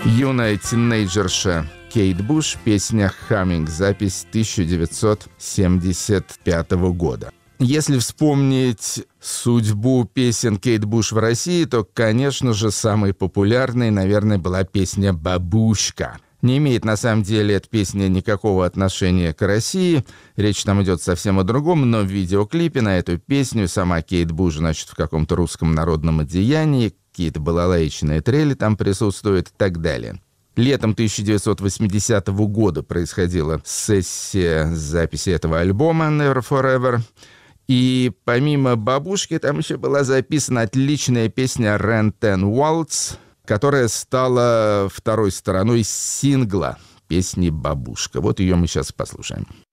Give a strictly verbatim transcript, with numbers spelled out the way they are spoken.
Юная тинейджерша Кейт Буш, песня «Humming», запись тысяча девятьсот семьдесят пятого года. Если вспомнить судьбу песен Кейт Буш в России, то, конечно же, самой популярной, наверное, была песня «Бабушка». Не имеет, на самом деле, эта песня никакого отношения к России. Речь там идет совсем о другом, но в видеоклипе на эту песню сама Кейт Буш, значит, в каком-то русском народном одеянии, какие-то балалаечные трели там присутствуют и так далее. Летом тысяча девятьсот восьмидесятого года происходила сессия записи этого альбома «Never Forever». И помимо «Бабушки» там еще была записана отличная песня «Ren Ten Waltz», которая стала второй стороной сингла песни «Бабушка». Вот ее мы сейчас послушаем.